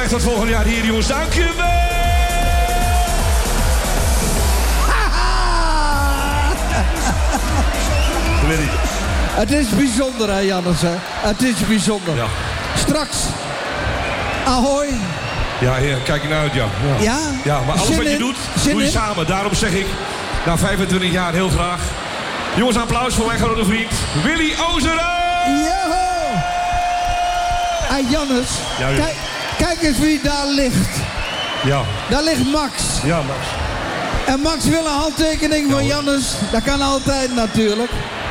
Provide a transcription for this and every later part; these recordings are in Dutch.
Graag tot volgend jaar hier, jongens. Dank je wel. Het is bijzonder, hè, Jannes, hè? Het is bijzonder. Ja. Straks. Ahoy. Ja, heer, kijk er naar uit, ja. Ja? Ja, maar alles Zin wat je in? doet, Zin doe je in? samen. Daarom zeg ik, na 25 jaar heel graag. Jongens, applaus voor mijn grote vriend, Willy Ozeren! Joho! Hey, Jannes, Ja, joh. kijk eens wie daar ligt. Ja. Daar ligt Max. Ja, Max. En Max wil een handtekening van Jannes. Dat kan altijd natuurlijk.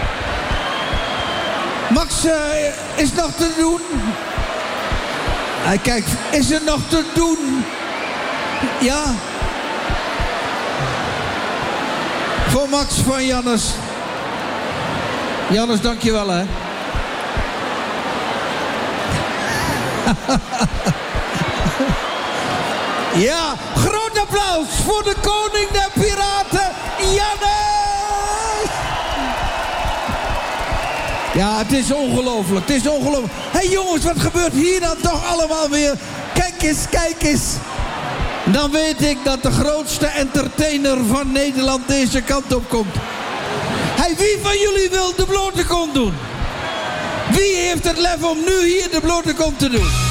Max, is nog te doen? Hij kijkt, is er nog te doen? Ja. Voor Max van Jannes. Jannes, dankjewel, hè. Ja, groot applaus voor de koning der piraten, Jannes! Ja, het is ongelooflijk, het is ongelooflijk. Hé jongens, wat gebeurt hier dan toch allemaal weer? Kijk eens, kijk eens. Dan weet ik dat de grootste entertainer van Nederland deze kant op komt. Hey, wie van jullie wil de blote kont doen? Wie heeft het lef om nu hier de blote kont te doen?